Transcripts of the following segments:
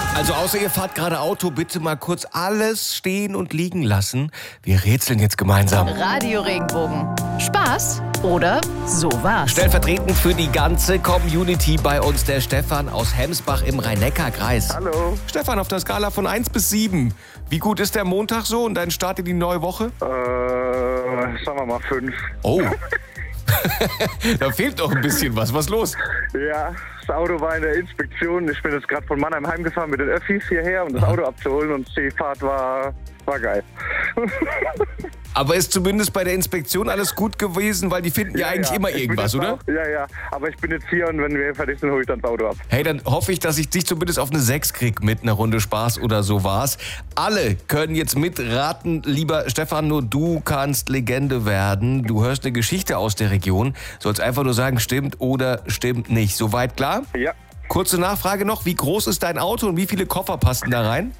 Also außer ihr fahrt gerade Auto, bitte mal kurz alles stehen und liegen lassen. Wir rätseln jetzt gemeinsam. Radio Regenbogen. Spaß oder sowas? Stellvertretend für die ganze Community bei uns der Stefan aus Hemsbach im Rhein-Neckar-Kreis. Hallo. Stefan, auf der Skala von 1 bis 7. Wie gut ist der Montag so und dein Start in die neue Woche? Sagen wir mal 5. Oh. Da fehlt doch ein bisschen was. Was ist los? Ja, das Auto war in der Inspektion. Ich bin jetzt gerade von Mannheim heimgefahren mit den Öffis hierher, um das Auto abzuholen, und die Fahrt war geil. Aber ist zumindest bei der Inspektion alles gut gewesen, weil die finden ja eigentlich immer irgendwas, oder? Ja, aber ich bin jetzt hier, und wenn wir fertig sind, hole ich dann das Auto ab. Hey, dann hoffe ich, dass ich dich zumindest auf eine 6 krieg mit einer Runde Spaß oder so war's. Alle können jetzt mitraten. Lieber Stefan, nur du kannst Legende werden. Du hörst eine Geschichte aus der Region. Sollst einfach nur sagen, stimmt oder stimmt nicht. Soweit klar? Ja. Kurze Nachfrage noch. Wie groß ist dein Auto und wie viele Koffer passen da rein?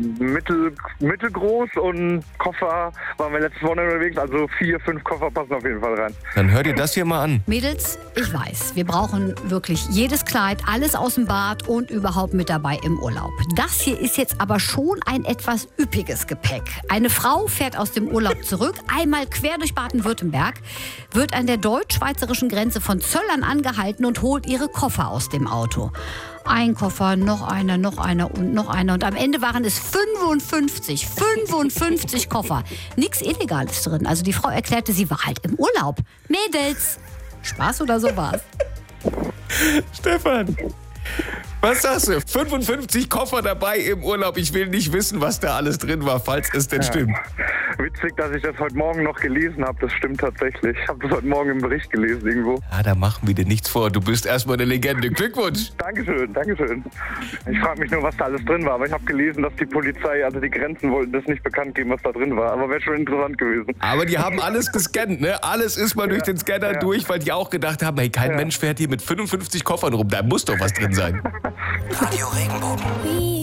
Mittelgroß, und Koffer waren wir letztes Wochenende unterwegs, also 4, 5 Koffer passen auf jeden Fall rein. Dann hör dir das hier mal an. Mädels, ich weiß, wir brauchen wirklich jedes Kleid, alles aus dem Bad und überhaupt mit dabei im Urlaub. Das hier ist jetzt aber schon ein etwas üppiges Gepäck. Eine Frau fährt aus dem Urlaub zurück, einmal quer durch Baden-Württemberg, wird an der deutsch-schweizerischen Grenze von Zöllern angehalten und holt ihre Koffer aus dem Auto. Ein Koffer, noch einer und noch einer. Und am Ende waren es 55 Koffer. Nichts Illegales drin. Also die Frau erklärte, sie war halt im Urlaub. Mädels, Spaß oder sowas? Stefan, was sagst du? 55 Koffer dabei im Urlaub. Ich will nicht wissen, was da alles drin war, falls es denn stimmt. Witzig, dass ich das heute Morgen noch gelesen habe. Das stimmt tatsächlich. Ich habe das heute Morgen im Bericht gelesen irgendwo. Ja, da machen wir dir nichts vor. Du bist erstmal eine Legende. Glückwunsch. Dankeschön. Ich frage mich nur, was da alles drin war. Aber ich habe gelesen, dass die Polizei, also die Grenzen, wollten das nicht bekannt geben, was da drin war. Aber wäre schon interessant gewesen. Aber die haben alles gescannt, ne? Alles ist mal durch den Scanner durch, weil die auch gedacht haben, hey, kein Mensch fährt hier mit 55 Koffern rum. Da muss doch was drin sein. Radio Regenbogen.